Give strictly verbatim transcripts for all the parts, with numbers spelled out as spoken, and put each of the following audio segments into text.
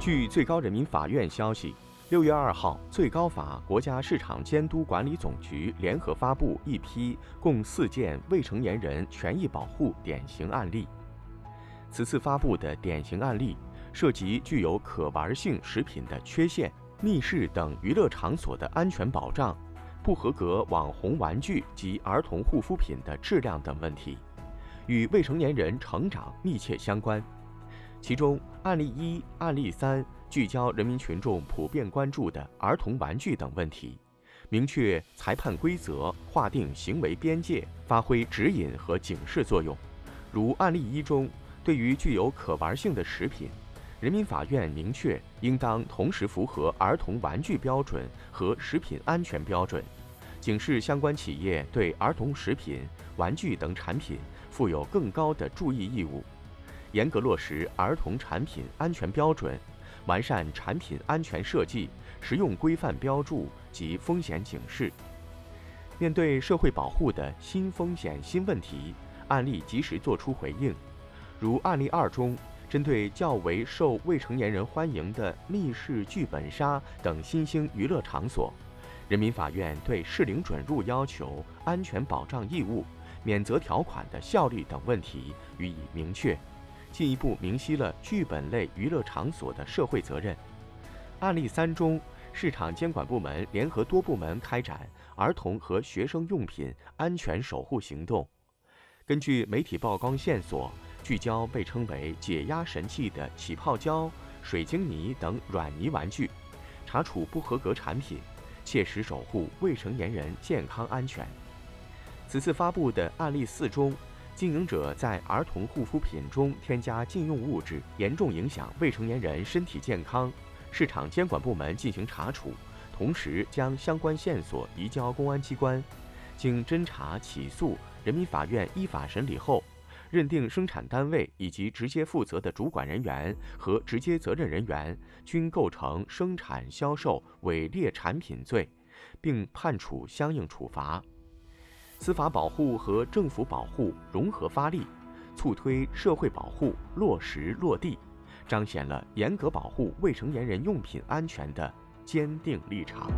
据最高人民法院消息，六月二号，最高法国家市场监督管理总局联合发布一批共四件未成年人权益保护典型案例。此次发布的典型案例涉及具有可玩性食品的缺陷、密室等娱乐场所的安全保障、不合格网红玩具及儿童护肤品的质量等问题，与未成年人成长密切相关。其中，案例一、案例三聚焦人民群众普遍关注的儿童玩具等问题，明确裁判规则，划定行为边界，发挥指引和警示作用。如案例一中，对于具有可玩性的食品，人民法院明确应当同时符合儿童玩具标准和食品安全标准，警示相关企业对儿童食品、玩具等产品负有更高的注意义务，严格落实儿童产品安全标准，完善产品安全设计、实用规范标注及风险警示。面对社会保护的新风险新问题，案例及时作出回应。如案例二中，针对较为受未成年人欢迎的密室剧本杀等新兴娱乐场所，人民法院对适龄准入要求、安全保障义务、免责条款的效力等问题予以明确，进一步明晰了剧本类娱乐场所的社会责任。案例三中，市场监管部门联合多部门开展儿童和学生用品安全守护行动，根据媒体曝光线索，聚焦被称为解压神器的起泡胶、水晶泥等软泥玩具，查处不合格产品，切实守护未成年人健康安全。此次发布的案例四中，经营者在儿童护肤品中添加禁用物质，严重影响未成年人身体健康，市场监管部门进行查处，同时将相关线索移交公安机关。经侦查起诉，人民法院依法审理后，认定生产单位以及直接负责的主管人员和直接责任人员均构成生产销售伪劣产品罪，并判处相应处罚。司法保护和政府保护融合发力，促推社会保护落实落地，彰显了严格保护未成年人用品安全的坚定立场。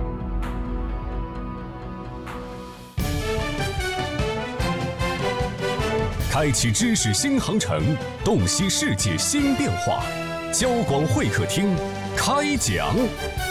开启知识新航程，洞悉世界新变化。交广会客厅开讲。